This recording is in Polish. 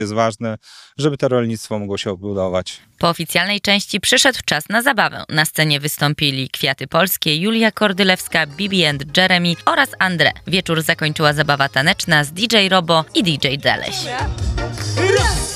Jest ważne, żeby to rolnictwo mogło się odbudować. Po oficjalnej części przyszedł czas na zabawę. Na scenie wystąpili Kwiaty Polskie, Julia Kordylewska, Bibi and Jeremy oraz Andre. Wieczór zakończyła zabawa taneczna z DJ Robo i DJ Deleś. Raz!